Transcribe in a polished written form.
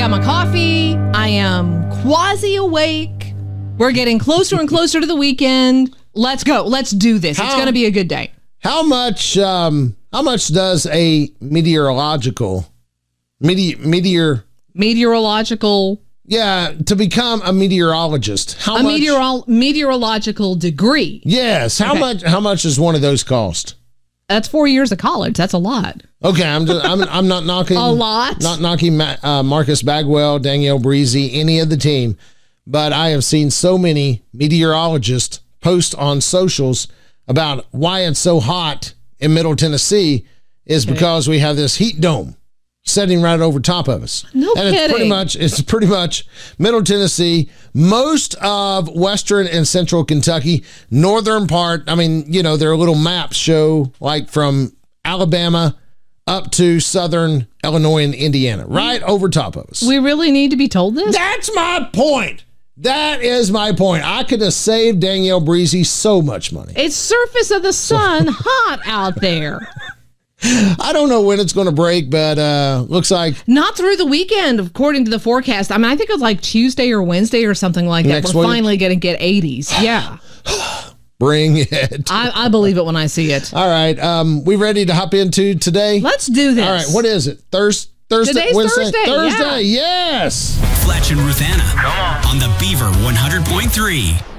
got my coffee. I am quasi awake. We're getting closer and closer to the weekend. Let's go. Let's do this. It's going to be a good day. How much does a meteorological to become a meteorologist? Meteorological degree. Yes. How much does one of those cost? That's 4 years of college. That's a lot. Okay, I'm not knocking a lot. Not knocking Marcus Bagwell, Danielle Breezy, any of the team, but I have seen so many meteorologists post on socials about why it's so hot in Middle Tennessee is because we have this heat dome sitting right over top of us. No kidding. It's pretty much Middle Tennessee, most of Western and Central Kentucky, northern part. I mean, their little maps show like from Alabama up to southern Illinois and Indiana, right over top of us. We really need to be told this? That's my point. That is my point. I could have saved Danielle Breezy so much money. It's surface of the sun hot out there. I don't know when it's going to break, but looks like... Not through the weekend, according to the forecast. I mean, I think it was like Tuesday or Wednesday or something like that. We're finally going to get 80s. Yeah. Bring it. I believe it when I see it. All right. We ready to hop into today? Let's do this. All right. What is it? Thursday? Today's Wednesday? Thursday. Yes. Fletch and Ruthanna. Come on the Beaver 100.3.